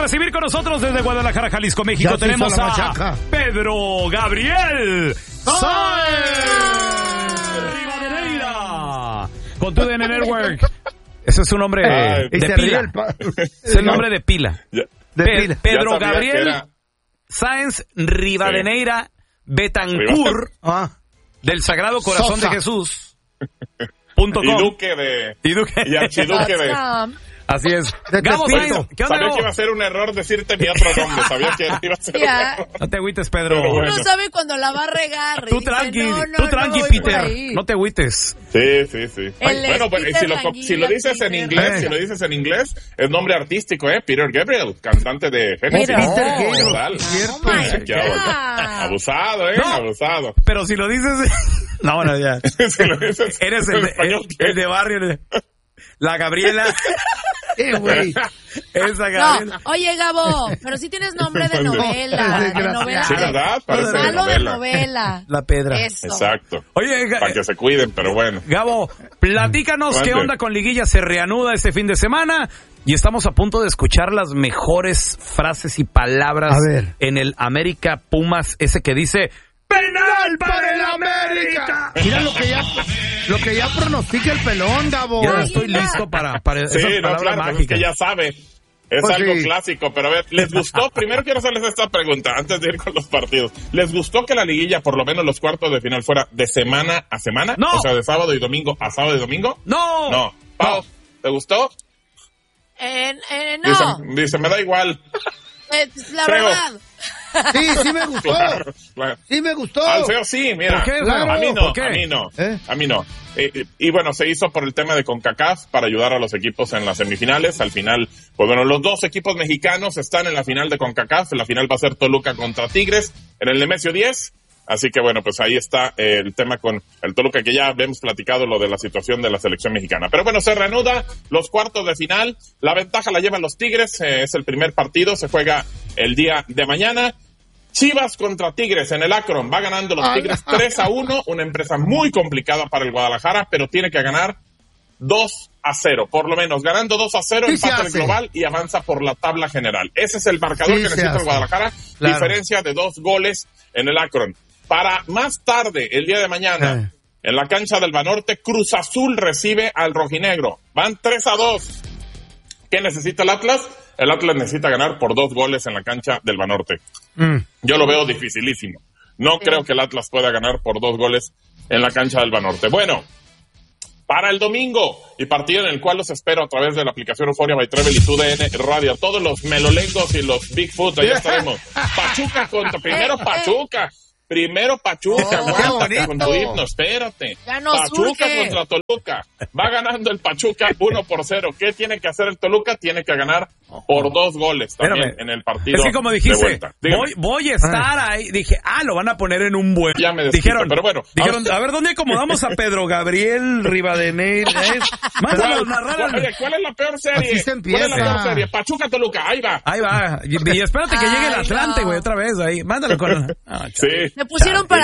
recibir con nosotros desde Guadalajara, Jalisco, México. Ya tenemos a Pedro Gabriel Sáenz Rivadeneira con TUDN Network. Ese es su nombre de pila. Es el nombre de pila. Pedro Gabriel Sáenz Rivadeneira Betancourt del Sagrado Corazón de Jesús. Y Duque y archiduque de... Así es. Gabo Sáenz, ¿qué onda, Sabía que iba a ser un error decirte mi otro nombre. Sabía que iba a ser un error. No te agüites, Pedro. Uno sabe cuando la va a regar. Tú tranqui, Peter. No te agüites. Sí. Bueno, pues si lo dices en inglés, es nombre artístico, Peter Gabriel, cantante de Genesis. Abusado, abusado. Pero si lo dices... No, bueno, ya. Si lo dices eres el de barrio. La Gabriela. Güey. Esa Gabriela. No, oye, Gabo, pero sí tienes nombre de novela. Sí, ¿verdad? Parece de novela. La Pedra. Eso. Exacto. Oye, para que se cuiden, pero bueno. Gabo, platícanos qué onda con Liguilla. Se reanuda este fin de semana y estamos a punto de escuchar las mejores frases y palabras en el América Pumas, ese que dice... ¡Penal para el América! Mira lo que ya pronostica el pelón, Gabo. Ya estoy listo para esas palabras mágicas. Es que ya sabe. Es algo clásico, pero a ver, ¿les gustó? Primero quiero hacerles esta pregunta antes de ir con los partidos. ¿Les gustó que la liguilla, por lo menos los cuartos de final, fuera de semana a semana? No. O sea, de sábado y domingo a sábado y domingo. No. Pau, ¿te gustó? No. Dice, me da igual. La verdad. Sí me gustó. Claro. Sí me gustó. Al feo sí, mira. ¿Por qué? Claro. A mí no, ¿Por qué? a mí no. Y bueno, se hizo por el tema de CONCACAF para ayudar a los equipos en las semifinales. Al final, pues bueno, los dos equipos mexicanos están en la final de CONCACAF. La final va a ser Toluca contra Tigres en el Nemesio 10. Así que bueno, pues ahí está el tema con el Toluca, que ya hemos platicado lo de la situación de la selección mexicana. Pero bueno, se reanuda los cuartos de final. La ventaja la llevan los Tigres. Es el primer partido. Se juega el día de mañana. Chivas contra Tigres en el Akron. Va ganando los Tigres 3-1. Una empresa muy complicada para el Guadalajara, pero tiene que ganar 2-0. Por lo menos ganando 2-0, empata el global y avanza por la tabla general. Ese es el marcador que necesita el Guadalajara. Claro. Diferencia de 2 goles en el Akron. Para más tarde, el día de mañana, en la cancha del Banorte, Cruz Azul recibe al rojinegro. Van 3-2. ¿Qué necesita el Atlas? El Atlas necesita ganar por 2 goles en la cancha del Banorte. Yo lo veo dificilísimo. No creo que el Atlas pueda ganar por 2 goles en la cancha del Banorte. Bueno, para el domingo, y partido en el cual los espero a través de la aplicación Euforia by Travel y TUDN Radio. Todos los melolengos y los Bigfoot, allá estaremos. Pachuca contra... Primero Pachuca, aguántate con tu himno, espérate. Pachuca contra Toluca. Va ganando el Pachuca 1-0. ¿Qué tiene que hacer el Toluca? Tiene que ganar por 2 goles también en el partido. Es que como dijiste, voy a estar ahí. Dije, lo van a poner en un buen. Ya me desquito, pero bueno. Dijeron, a ver, ¿dónde acomodamos a Pedro Gabriel Rivadeneira? ¿Cuál es la peor serie? Así se empieza. ¿Cuál es la peor serie? Pachuca Toluca, ahí va. Y espérate que llegue el Atlante, güey, otra vez ahí. Mándalo con... Sí. Me pusieron para